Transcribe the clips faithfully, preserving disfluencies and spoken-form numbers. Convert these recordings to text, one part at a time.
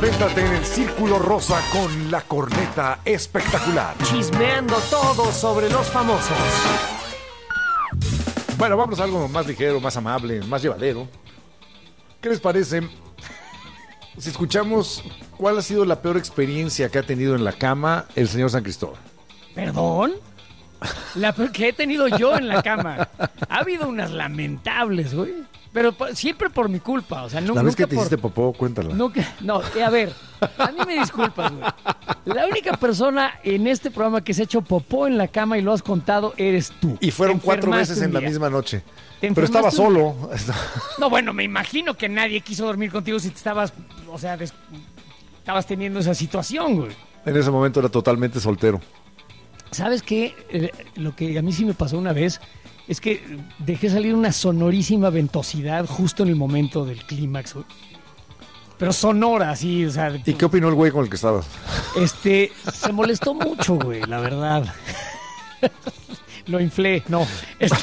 Adéntrate en el Círculo Rosa con la corneta espectacular. Chismeando todo sobre los famosos. Bueno, vamos a algo más ligero, más amable, más llevadero. ¿Qué les parece si escuchamos cuál ha sido la peor experiencia que ha tenido en la cama el señor San Cristóbal? ¿Perdón? La peor que he tenido yo en la cama. Ha habido unas lamentables, güey. Pero por, siempre por mi culpa, o sea, no, la vez que te por, hiciste popó, cuéntala. Nunca, no, a ver, a mí me disculpas, güey. La única persona en este programa que se ha hecho popó en la cama y lo has contado eres tú. Y fueron cuatro veces en la misma noche. Pero estaba solo. No, bueno, me imagino que nadie quiso dormir contigo si te estabas, o sea, des, estabas teniendo esa situación, güey. En ese momento era totalmente soltero. ¿Sabes qué? Eh, lo que a mí sí me pasó una vez es que dejé salir una sonorísima ventosidad justo en el momento del clímax, güey. Pero sonora, así, o sea... ¿Y qué opinó el güey con el que estabas? Este, se molestó mucho, güey, la verdad. Lo inflé, no. Este,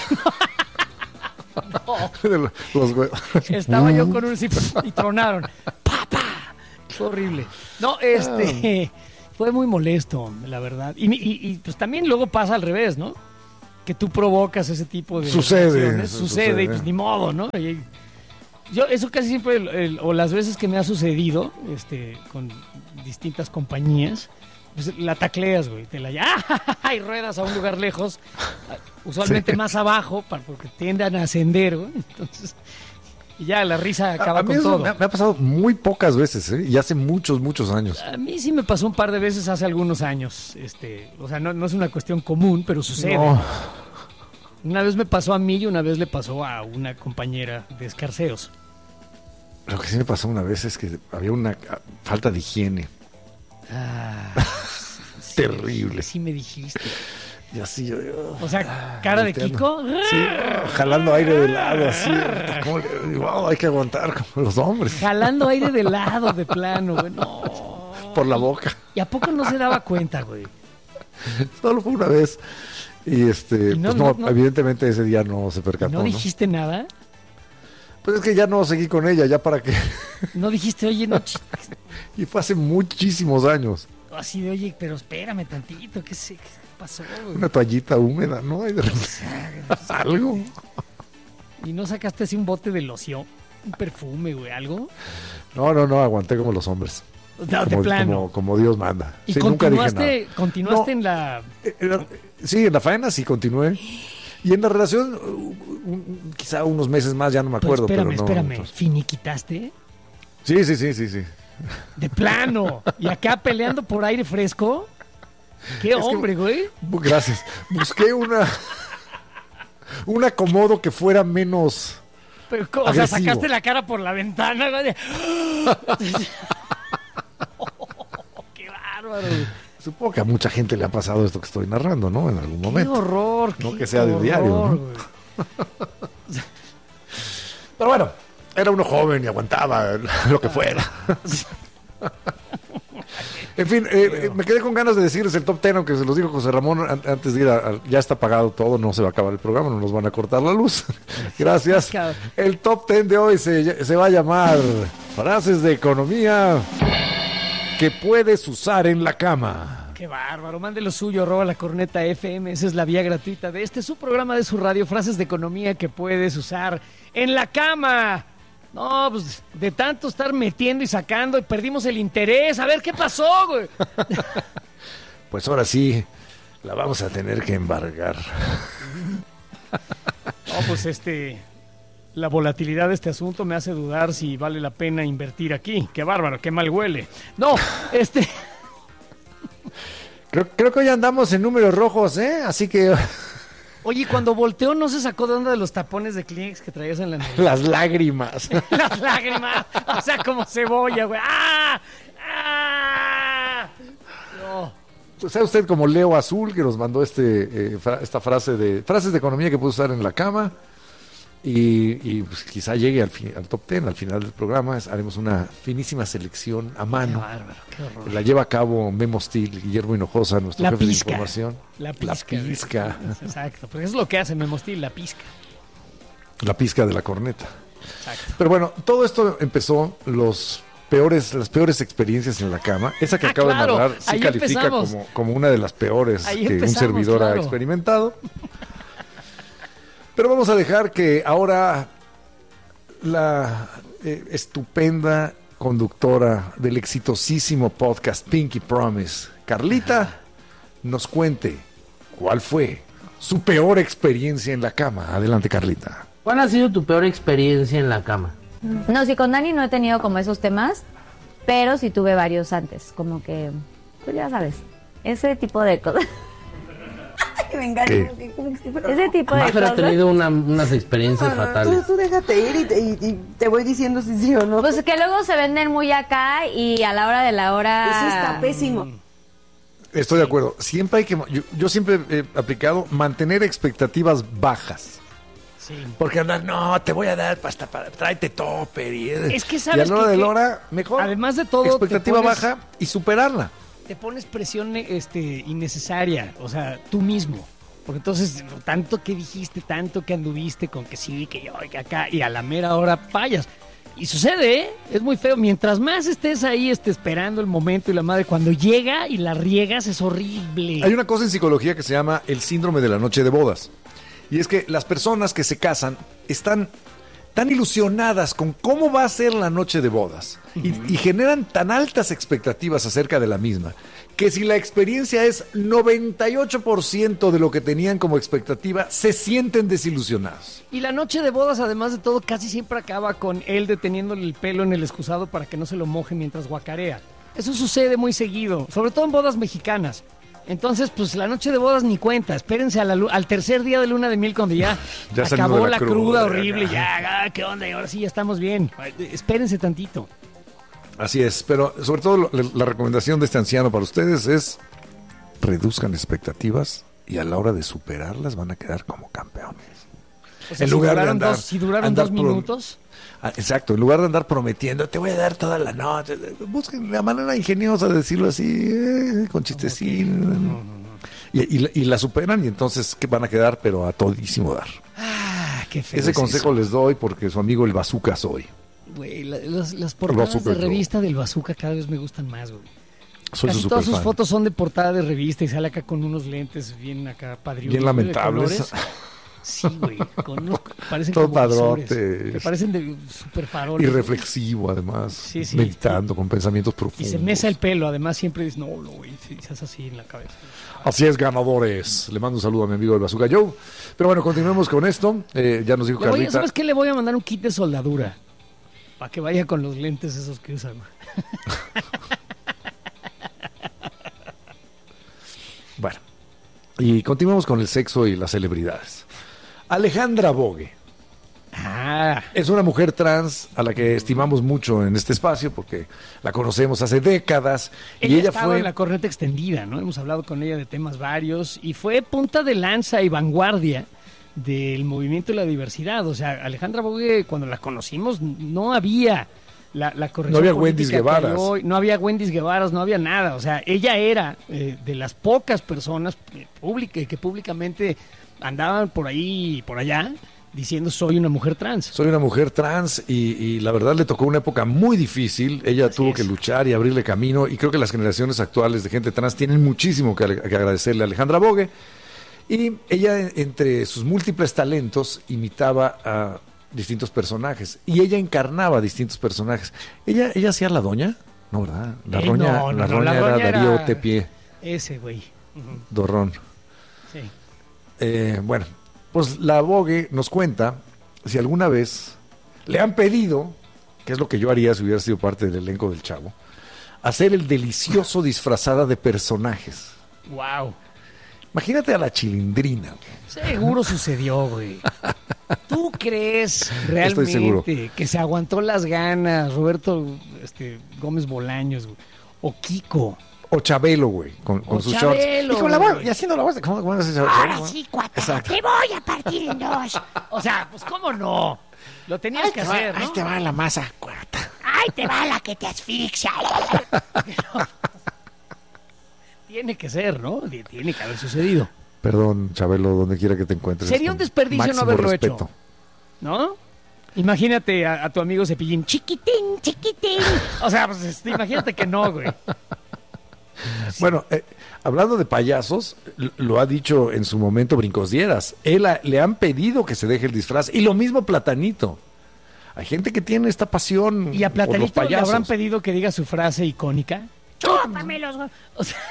no. Los güey. Estaba yo con un... y tronaron. ¡Papá! Fue horrible. No, este... Fue muy molesto, la verdad. Y, y, y pues también luego pasa al revés, ¿no? Que tú provocas ese tipo de... Sucede. Sucede, sucede, y pues ni modo, ¿no? Y, yo, eso casi siempre, el, el, o las veces que me ha sucedido, este, con distintas compañías, pues la tacleas, güey. Te la ¡ah! Y ruedas a un lugar lejos, usualmente sí. Más abajo, para, porque tiendan a ascender, güey. Entonces... Y ya la risa acaba a, a con todo. Me ha, me ha pasado muy pocas veces, ¿eh? Y hace muchos, muchos años. A mí sí me pasó un par de veces hace algunos años. Este, o sea, no, no es una cuestión común, pero sucede. No. Una vez me pasó a mí y una vez le pasó a una compañera de escarceos. Lo que sí me pasó una vez es que había una falta de higiene. Ah, sí, terrible. Sí, sí me dijiste. Y así yo, o sea, cara de Kiko. Sí, jalando aire de lado, así. Como, wow, hay que aguantar como los hombres. Jalando aire de lado, de plano, güey. No. Por la boca. ¿Y a poco no se daba cuenta, güey? Solo fue una vez. Y este, ¿Y no, pues no, no, no, evidentemente ese día no se percató. ¿No dijiste ¿no? nada? Pues es que ya no seguí con ella, ya para qué. No dijiste, oye, no. Y fue hace muchísimos años. Así de, oye, pero espérame tantito, ¿qué sé? ¿Qué pasó, güey? Una toallita húmeda, ¿no? Hay de algo. ¿Y no sacaste así un bote de loción? ¿Un perfume, güey? ¿Algo? No, no, no, aguanté como los hombres. No, como, de plano. Como, como Dios manda. ¿Y sí, continuaste, nunca dije nada. continuaste no, en la...? Era, sí, en la faena sí continué. Y en la relación, un, quizá unos meses más, ya no me acuerdo. Pero espérame, pero no, espérame. entonces... ¿Finiquitaste? Sí, sí, sí, sí, sí. De plano. ¿Y acá peleando por aire fresco? ¡Qué es hombre, que, güey! Gracias. Busqué una... un acomodo que fuera menos... Pero, o agresivo. Sea, sacaste la cara por la ventana, güey. Oh, ¡qué bárbaro! Supongo que a mucha gente le ha pasado esto que estoy narrando, ¿no? En algún momento. ¡Qué horror! No qué que sea horror, de diario, ¿no? Pero bueno, era uno joven y aguantaba lo que fuera. En fin, eh, me quedé con ganas de decirles el top ten, aunque se los dijo José Ramón antes de ir a, a, ya está pagado todo, no se va a acabar el programa, no nos van a cortar la luz. Gracias. El top ten de hoy se, se va a llamar frases de economía que puedes usar en la cama. Qué bárbaro, mande lo suyo, arroba la corneta F M, esa es la vía gratuita de este su programa de su radio, frases de economía que puedes usar en la cama. No, pues de tanto estar metiendo y sacando y perdimos el interés. A ver, ¿qué pasó, güey? Pues ahora sí, la vamos a tener que embargar. No, pues este... La volatilidad de este asunto me hace dudar si vale la pena invertir aquí. Qué bárbaro, qué mal huele. No, este... Creo, creo que hoy andamos en números rojos, ¿eh? Así que... Oye, cuando volteó, ¿no se sacó de onda de los tapones de Kleenex que traías en la nariz? Las lágrimas. Las lágrimas. O sea, como cebolla, güey. ¡Ah! ¡Ah! No. Pues sea usted como Leo Azul, que nos mandó este eh, fra- esta frase de... Frases de economía que puede usar en la cama. Y, y pues, quizá llegue al, fin, al top ten, al final del programa. Es, haremos una finísima selección a mano. Qué bárbaro, qué horror. La lleva a cabo Memo Steel, Guillermo Hinojosa, nuestro la jefe pizca, de información. La pizca. La pizca. Exacto, porque eso es lo que hace Memo Steel, la pizca. La pizca de la corneta. Exacto. Pero bueno, todo esto empezó los peores, las peores experiencias en la cama. Esa que ah, acabo claro. de narrar sí Ahí califica como, como una de las peores Ahí que un servidor claro. ha experimentado. Pero vamos a dejar que ahora la eh, estupenda conductora del exitosísimo podcast Pinky Promise, Carlita, nos cuente cuál fue su peor experiencia en la cama. Adelante, Carlita. ¿Cuál ha sido tu peor experiencia en la cama? No, sí, con Dani no he tenido como esos temas, pero sí tuve varios antes, como que, pues ya sabes, ese tipo de cosas. Me encanta. Ese tipo de Mafer cosas. ha tenido una, unas experiencias No, no, fatales. Tú, tú déjate ir y te, y, y te voy diciendo si sí o no. Pues que luego se venden muy acá y a la hora de la hora... Eso está pésimo. Estoy de acuerdo. Siempre hay que, yo, yo siempre he aplicado mantener expectativas bajas. Sí. Porque andar, no, te voy a dar hasta para, tráete topper. Y, Es que y sabes a la hora que- de la que, hora, mejor. además de todo, expectativa te pones- baja y superarla. Te pones presión este, innecesaria, o sea, tú mismo. Porque entonces, tanto que dijiste, tanto que anduviste con que sí, que yo, que acá, y a la mera hora fallas. Y sucede, ¿eh? Es muy feo. Mientras más estés ahí este, esperando el momento y la madre, cuando llega y la riegas, es horrible. Hay una cosa en psicología que se llama el síndrome de la noche de bodas. Y es que las personas que se casan están tan ilusionadas con cómo va a ser la noche de bodas y, y generan tan altas expectativas acerca de la misma, que si la experiencia es noventa y ocho por ciento de lo que tenían como expectativa, se sienten desilusionados. Y la noche de bodas, además de todo, casi siempre acaba con él deteniéndole el pelo en el excusado para que no se lo moje mientras guacarea. Eso sucede muy seguido, sobre todo en bodas mexicanas. Entonces, pues la noche de bodas ni cuenta. Espérense a la lu- al tercer día de luna de miel cuando ya, Ya salimos acabó de la la, cruda, cruda, horrible. ya. Ya, ah, ¿qué onda? Y ahora sí ya estamos bien. Espérense tantito. Así es, pero sobre todo lo- la recomendación de este anciano para ustedes es reduzcan expectativas y a la hora de superarlas van a quedar como campeones. O sea, En si lugar de duraron andar- dos, si duraron andar dos pro- minutos, Ah, exacto, en lugar de andar prometiendo, te voy a dar toda la noche, busquen la manera ingeniosa de decirlo así, eh, con chistecín. Y, y, la- y la superan y entonces que van a quedar, pero a todísimo dar. ah, qué feo. Ese es consejo eso. les doy porque su amigo el Bazooka soy. Güey, la- las, las portadas Bazooka de Joe. revista del Bazooka cada vez me gustan más, güey. Soy Casi su todas sus superfan. fotos son de portada de revista y sale acá con unos lentes bien acá padriudos. Bien lamentables. de colores. Sí, güey, con unos, parecen Todo como visores. padrotes. Me parecen de super farol. Y reflexivo además, Sí, sí. meditando con pensamientos Y profundos. se mesa el pelo, además siempre dices, no, no, güey, si se hace así en la cabeza. Así es, ganadores. Le mando un saludo a mi amigo el Bazooka Joe. Pero bueno, continuemos con esto. Eh, ya nos dijo Le voy a- Carlita. ¿Sabes qué? Le voy a mandar un kit de soldadura para que vaya con los lentes esos que usan. Bueno, y continuamos con el sexo y las celebridades. Alejandra Bogue Ah, es una mujer trans a la que estimamos mucho en este espacio porque la conocemos hace décadas ella, y ella estaba fue en la corriente extendida, ¿no? Hemos hablado con ella de temas varios y fue punta de lanza y vanguardia del movimiento de la diversidad. O sea, Alejandra Bogue, cuando la conocimos, no había la, la corrección No había política Wendy's que hay Guevaras. hoy, no había Wendy's Guevaras, no había nada. O sea, ella era eh, de las pocas personas eh, pública- que públicamente andaban por ahí y por allá diciendo soy una mujer trans. soy una mujer trans y, y la verdad le tocó una época muy difícil. Ella Así tuvo es. que luchar y abrirle camino y creo que las generaciones actuales de gente trans tienen muchísimo que, que agradecerle a Alejandra Bogue. Y ella, entre sus múltiples talentos, imitaba a distintos personajes y ella encarnaba distintos personajes. Ella, ella hacía la doña, no, ¿verdad? La Eh, roña, no, no, la no, roña la era roña Darío era- Tepié, Ese güey. Ujú, Dorrón. sí. Eh, bueno, pues la Bogue nos cuenta si alguna vez le han pedido, que es lo que yo haría si hubiera sido parte del elenco del Chavo, hacer el delicioso disfrazada de personajes. Wow. Imagínate a la Chilindrina. Güey. Seguro sucedió, güey. ¿Tú crees Estoy seguro. realmente que se aguantó las ganas Roberto este, Gómez Bolaños, güey? O Kiko? O Chabelo, güey, con, con O sus Chabelo, shorts. Y con la voz, güey. y haciendo la voz de... ¿Cómo, cómo es ese- Ahora cómo? sí, cuata, Exacto. te voy a partir en dos. O sea, pues cómo no. Lo tenías que hacer, ahí ¿no? te va la masa, cuata. Ahí te va la que te asfixia. Tiene que ser, ¿no? Tiene que haber sucedido. Perdón, Chabelo, donde quiera que te encuentres. Sería un con desperdicio no máximo haberlo respeto. hecho. ¿No? Imagínate a, a tu amigo Cepillín, chiquitín, chiquitín. O sea, pues este, imagínate que no, güey. Sí. Bueno, eh, hablando de payasos, lo ha dicho en su momento Brincos Dieras. Él a, le han pedido que se deje el disfraz. Y lo mismo Platanito. Hay gente que tiene esta pasión. Y a por los Platanito le payasos. habrán pedido que diga su frase icónica. Chúpame los huevos. O sea,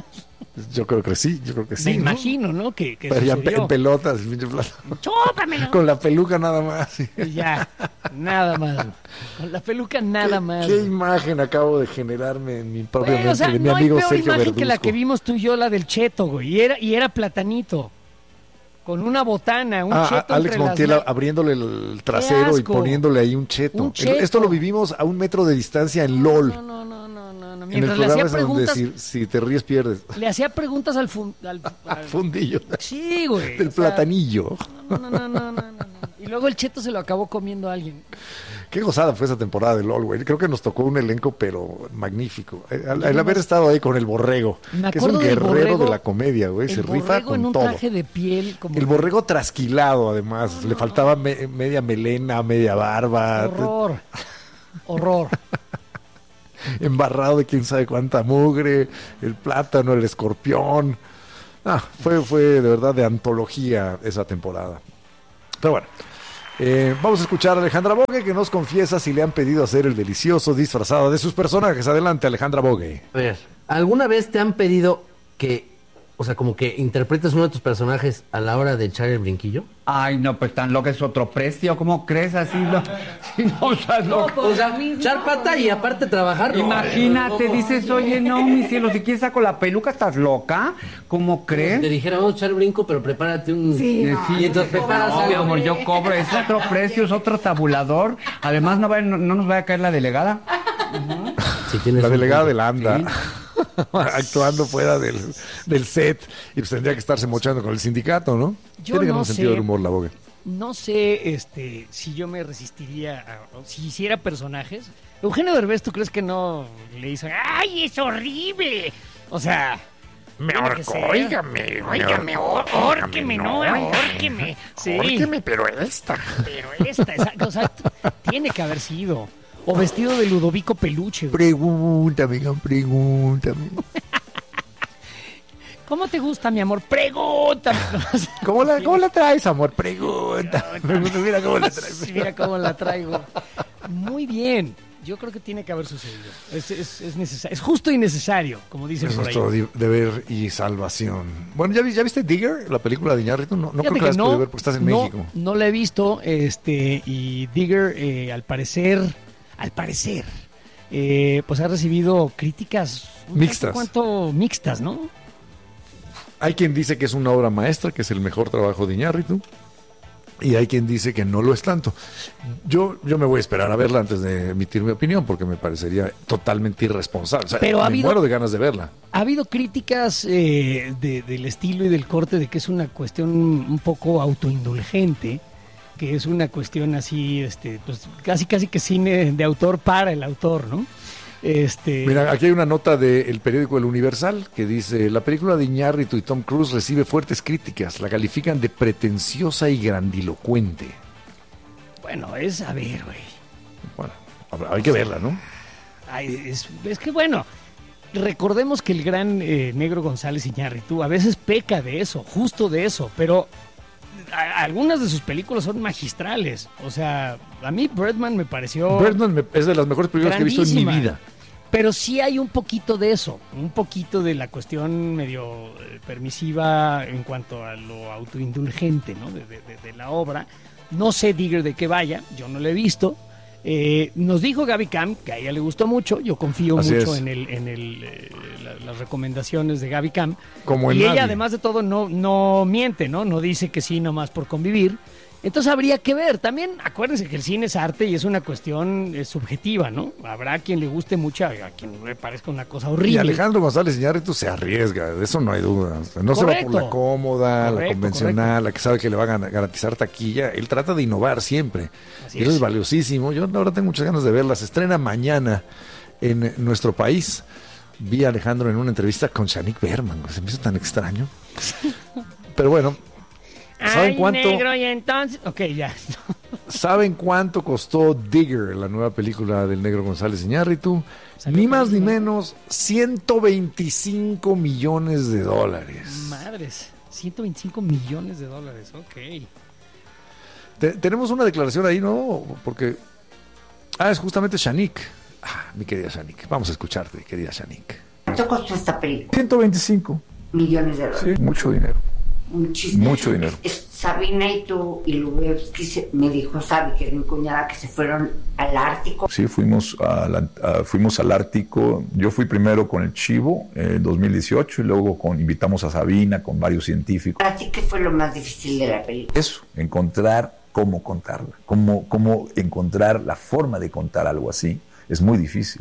Yo creo que sí, yo creo que sí. me ¿no? imagino, ¿no? Que, que Pero ya en, pe- sucedió. en pelotas, el pinche Platano. Chúpame los Con la peluca nada más. sí. Y ya, nada más. güey. Con la peluca nada más. ¿Qué güey. imagen acabo de generarme en mi propia Güey, mente o sea, de mi no hay amigo peor Sergio imagen que la Verduzco? que vimos tú y yo, la del Cheto, güey. Y era, y era Platanito. Con una botana, un Ah, cheto a- Alex entre las Montiel ma- abriéndole el trasero y asco! poniéndole ahí un cheto. Un cheto. Esto lo vivimos a un metro de distancia en LOL. No, no, no, no, no, no. en el Mientras le programa hacía es donde preguntas, si, si te ríes pierdes. le hacía preguntas al, fun- al- al- Fundillo. sí, güey. Del o sea, platanillo. No, no, no, no, no, no, no. Y luego el cheto se lo acabó comiendo a alguien. Qué gozada fue esa temporada de LOL, güey. Creo que nos tocó un elenco, pero magnífico. El, el haber estado ahí con el borrego, Me que es un acuerdo del guerrero borrego, de la comedia, güey. Se el rifa borrego con en un todo. traje de piel como El borrego trasquilado, además. Le faltaba me- media melena, media barba. horror. Horror. Embarrado de quién sabe cuánta mugre. El plátano, el escorpión. Ah, fue, fue de verdad de antología esa temporada. Pero bueno. Eh, vamos a escuchar a Alejandra Bogue, que nos confiesa si le han pedido hacer el delicioso disfrazado de sus personajes. Adelante, Alejandra Bogue. A ver, ¿alguna vez te han pedido que, o sea, como que interpretes uno de tus personajes a la hora de echar el brinquillo? Ay, no, pues tan loco es otro precio. ¿Cómo crees así? No, si no usas loco. O sea, echar pata y aparte trabajar. Imagínate, dices, oye, no, mi cielo, si quieres saco la peluca, ¿estás loca? ¿Cómo Te crees? dijera, vamos a echar brinco, pero prepárate un... Sí, Eh, Y entonces preparas no, mi algo. amor, yo cobro, es otro precio, es otro tabulador. Además, no, va- no, no nos va a caer la delegada. Si tienes La un delegada punto. de la ANDA. Sí. Actuando fuera del, del set. Y pues tendría que estarse mochando con el sindicato, ¿no? Yo Tiene no un sentido sé. del humor la Bogue. No sé este, si yo me resistiría a, o si hiciera personajes. Eugenio Derbez, ¿tú crees que no le hizo? ¡Ay, es horrible! O sea, Me tiene que ahorcó, ser. óigame, óigame, ó- órqueme, no, órqueme. Sí. Órqueme, pero esta. Pero esta, esa, o sea, t- tiene que haber sido. O vestido de Ludovico Peluche. güey. Pregúntame, pregúntame. ¿Cómo te gusta, mi amor? Pregúntame. ¿Cómo la, ¿Cómo la traes, amor? Pregunta. Pregunta, mira cómo la traes. Sí, mira cómo la traigo. Muy bien. Yo creo que tiene que haber sucedido. Es, es, es, necesario, es justo y necesario, como dicen Es por ahí. nuestro di- deber y salvación. Bueno, ¿ya, vi- ¿ya viste Digger, la película de Iñárritu? No, no creo Fíjate que la has no, podido ver porque estás en no, México. No la he visto, este, y Digger, eh, al parecer, al parecer, eh, pues ha recibido críticas un Mixtas. tanto cuanto mixtas, ¿no? Hay quien dice que es una obra maestra, que es el mejor trabajo de Iñárritu. Y hay quien dice que no lo es tanto. Yo, yo me voy a esperar a verla antes de emitir mi opinión porque me parecería totalmente irresponsable. O sea, Pero ha me habido- muero de ganas de verla. Ha habido críticas eh, de- del estilo y del corte de que es una cuestión un poco autoindulgente, que es una cuestión así, este, pues casi casi que cine de autor para el autor, ¿no? Este, Mira, aquí hay una nota del periódico El Universal que dice: la película de Iñárritu y Tom Cruise recibe fuertes críticas, la califican de pretenciosa y grandilocuente. bueno, es a ver, güey. Bueno, habrá- hay que verla, ¿no? Ay, es, es que bueno, recordemos que el gran eh, Negro González Iñárritu a veces peca de eso, justo de eso, pero a- algunas de sus películas son magistrales. O sea, a mí Birdman me pareció Birdman me- es de las mejores películas que he visto en mi grandísima. vida. Pero sí hay un poquito de eso, un poquito de la cuestión medio eh, permisiva en cuanto a lo autoindulgente, ¿no? de, de- de- de la obra. No sé Digger de qué vaya, yo no lo he visto. Eh, nos dijo Gaby Cam que a ella le gustó mucho, yo confío Así mucho es. en el, en el, eh, la- las recomendaciones de Gaby Cam. Como en y ella nadie. además de todo no, no miente, ¿no? No dice que sí nomás por convivir. Entonces habría que ver. También acuérdense que el cine es arte y es una cuestión eh, subjetiva, ¿no? Habrá quien le guste mucho, a a quien le parezca una cosa horrible. Y Alejandro González Iñárritu se arriesga, de eso no hay duda. O sea, no se va por Correcto. la cómoda, la Correcto, convencional, la que sabe que le va a gan- garantizar taquilla. Él trata de innovar siempre. Así y eso es. es valiosísimo. Yo ahora tengo muchas ganas de verla. Se estrena mañana en nuestro país. Vi a Alejandro en una entrevista con Shanik Berman. Se me hizo tan extraño. Pero bueno, ¿saben Ay, cuánto? negro, y entonces... Ok, ya. ¿Saben cuánto costó Digger, la nueva película del Negro González Iñárritu? Ni más ni menos, ciento veinticinco millones de dólares. Madres, ciento veinticinco millones de dólares, ok. Te, tenemos una declaración ahí, ¿no? Porque... Ah, es justamente Shanik. Ah, mi querida Shanik. Vamos a escucharte, querida Shanik. ¿Cuánto costó esta película? ciento veinticinco. Millones de dólares. Sí, mucho dinero. Muchísimo. Mucho dinero. Es- Sabina y tú y Lubevsky se- me dijo, Sabi, que es mi cuñada, que se fueron al Ártico. Sí, fuimos, a la- a- fuimos al Ártico. Yo fui primero con el Chivo en dos mil dieciocho y luego con, invitamos a Sabina con varios científicos. Para ti, ¿qué fue lo más difícil de la película? Eso, encontrar cómo contarla, cómo, cómo encontrar la forma de contar algo así. Es muy difícil.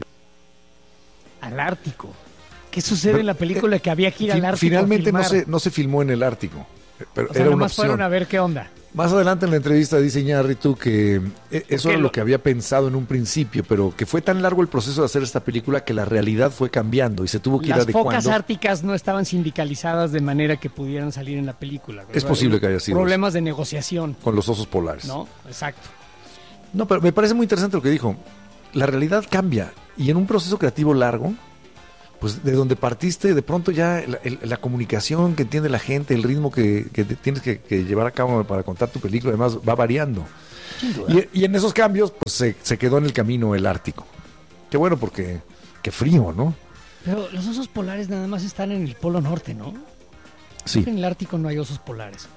Al Ártico. ¿Qué sucede en la película que había que ir Fi- al Ártico Finalmente a no filmar? se, no se filmó en el Ártico, pero O sea, era una nomás opción. fueron a ver qué onda. Más adelante en la entrevista dice Iñárritu que eh, eso era lo- lo que había pensado en un principio, pero que fue tan largo el proceso de hacer esta película que la realidad fue cambiando y se tuvo que ir Las focas adecuando. árticas no estaban sindicalizadas de manera que pudieran salir en la película. Es posible que haya sido Problemas de negociación, Con los osos polares. ¿no? Exacto. No, pero me parece muy interesante lo que dijo. La realidad cambia y en un proceso creativo largo, pues de donde partiste, de pronto ya la, el- la comunicación que entiende la gente, el ritmo que, que te tienes que, que llevar a cabo para contar tu película, además va variando. Y, y en esos cambios, pues se, se quedó en el camino el Ártico. Qué bueno porque, qué frío, ¿no? Pero los osos polares nada más están en el Polo Norte, ¿no? Sí. En el Ártico no hay osos polares.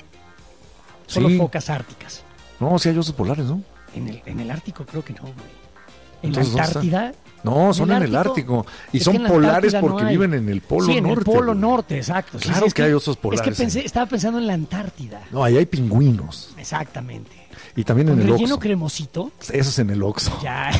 Solo Sí. focas árticas. No, sí hay osos polares, ¿no? En el, en el Ártico creo que no, güey. En Entonces, la ¿dónde están? Antártida. No, son en el Ártico. Y son polares porque viven en el Polo sí, en Norte. el Polo güey. Norte, exacto. Sí, Claro sí, es que hay osos polares, Es que pensé, sí. estaba pensando en la Antártida. No, ahí hay pingüinos. Exactamente. Y también Con en el relleno Oxxo. cremosito. Eso es en el Oxxo. Ya.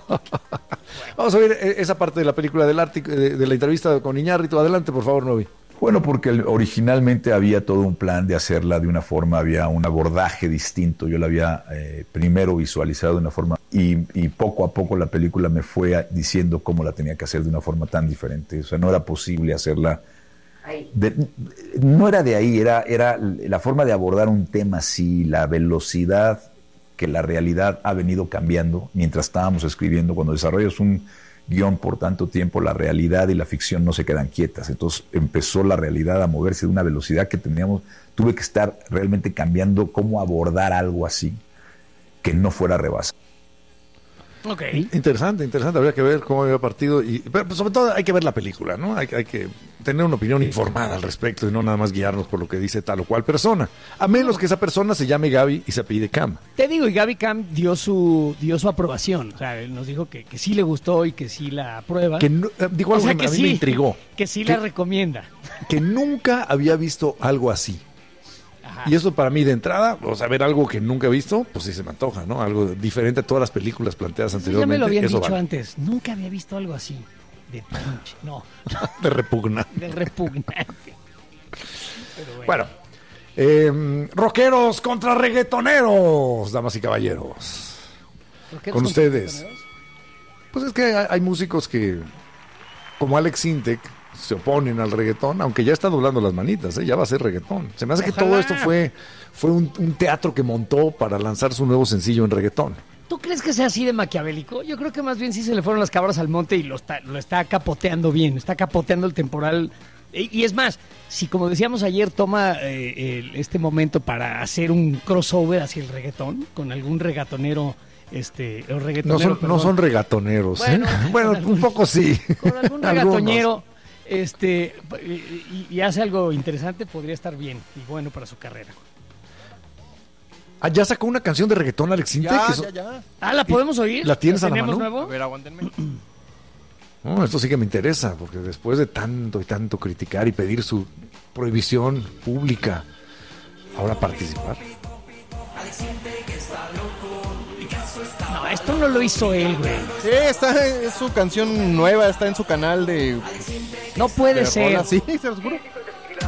Vamos a ver eh, esa parte de la película del Ártico, de, de la entrevista con Iñárritu. Adelante, por favor, Novi. Bueno, porque el- originalmente había todo un plan de hacerla de una forma, había un abordaje distinto. Yo la había eh, primero visualizado de una forma y, y poco a poco la película me fue a- diciendo cómo la tenía que hacer de una forma tan diferente. O sea, no era posible hacerla. Ahí. de- no era de ahí, era, era la forma de abordar un tema así, la velocidad que la realidad ha venido cambiando mientras estábamos escribiendo. Cuando desarrollas un guión por tanto tiempo, la realidad y la ficción no se quedan quietas. Entonces empezó la realidad a moverse de una velocidad que teníamos. Tuve que estar realmente cambiando cómo abordar algo así que no fuera rebasado. Ok. Interesante, interesante. Habría que ver cómo había partido. Y, pero pues, sobre todo hay que ver la película, ¿no? Hay, hay que tener una opinión informada al respecto y no nada más guiarnos por lo que dice tal o cual persona. A menos que esa persona se llame Gaby y se apellide Cam. Te digo, y Gaby Cam dio su, dio su aprobación. O sea, él nos dijo que, que sí le gustó y que sí la aprueba. Que no- eh, dijo algo O sea, que que a mí sí, me intrigó. Que sí Que- la recomienda. Que nunca había visto algo así. Ajá. Y eso para mí de entrada, o sea, ver algo que nunca he visto, pues sí se me antoja, ¿no? Algo diferente a todas las películas planteadas Sí, ya anteriormente. me lo habían eso dicho vale. antes. Nunca había visto algo así. De pinche. No, De repugna. de repugnante. Pero bueno. Bueno, eh, rockeros contra reggaetoneros, damas y caballeros. ¿Rockeros con contra ustedes. reggaetoneros? Pues es que hay, hay músicos que, como Alex Sintek, se oponen al reggaetón, aunque ya está doblando las manitas, ¿eh? Ya va a ser reggaetón. Se me hace que Ojalá. todo esto fue, fue un, un teatro que montó para lanzar su nuevo sencillo en reggaetón. ¿Tú crees que sea así de maquiavélico? Yo creo que más bien sí se le fueron las cabras al monte y lo está, lo está capoteando bien, está capoteando el temporal. Y, y es más, si como decíamos ayer toma eh, el- este momento para hacer un crossover hacia el reggaetón, con algún reggaetonero, este, o No reggaetonero, son, no perdón, son reggaetoneros, Bueno, ¿eh? con Bueno, algún- un poco sí. con algún Algunos. reggaetonero, este, y, y hace algo interesante, podría estar bien y bueno para su carrera. Ah, ya sacó una canción de reggaetón Alex Sintek. Ya, Eso- ya, ya. Ah, ¿la podemos oír? ¿La tienes a la tenemos mano? nuevo? A ver, aguántenme. No, esto sí que me interesa, porque después de tanto y tanto criticar y pedir su prohibición pública, ahora participar. No, esto no lo hizo él, güey. Sí, está, es su canción nueva, está en su canal de... No puede de ser. rolas. Sí, se los juro.